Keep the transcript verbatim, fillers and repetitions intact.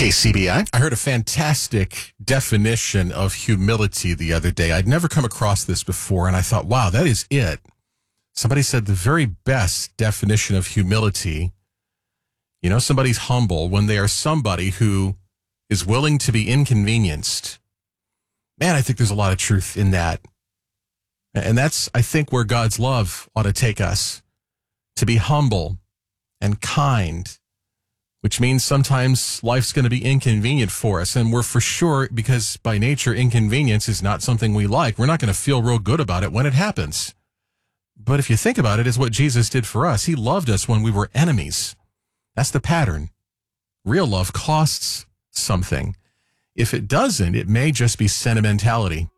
K C B I. I heard a fantastic definition of humility the other day. I'd never come across this before, and I thought, wow, that is it. Somebody said the very best definition of humility, you know, somebody's humble when they are somebody who is willing to be inconvenienced. Man, I think there's a lot of truth in that. And that's, I think, where God's love ought to take us, to be humble and kind, which means sometimes life's going to be inconvenient for us. And we're for sure, because by nature, inconvenience is not something we like. We're not going to feel real good about it when it happens. But if you think about it, it's what Jesus did for us. He loved us when we were enemies. That's the pattern. Real love costs something. If it doesn't, it may just be sentimentality.